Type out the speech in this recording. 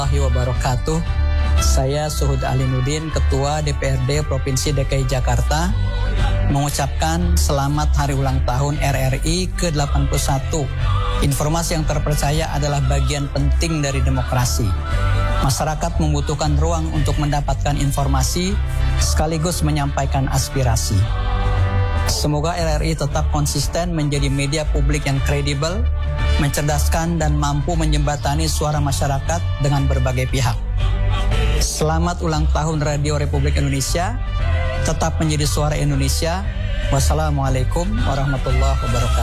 Wabarakatuh. Saya Suhud Alinuddin, Ketua DPRD Provinsi DKI Jakarta, mengucapkan selamat hari ulang tahun RRI ke-81. Informasi yang terpercaya adalah bagian penting dari demokrasi. Masyarakat membutuhkan ruang untuk mendapatkan informasi sekaligus menyampaikan aspirasi. Semoga RRI tetap konsisten menjadi media publik yang kredibel, mencerdaskan dan mampu menjembatani suara masyarakat dengan berbagai pihak. Selamat ulang tahun Radio Republik Indonesia, tetap menjadi suara Indonesia. Wassalamualaikum warahmatullahi wabarakatuh.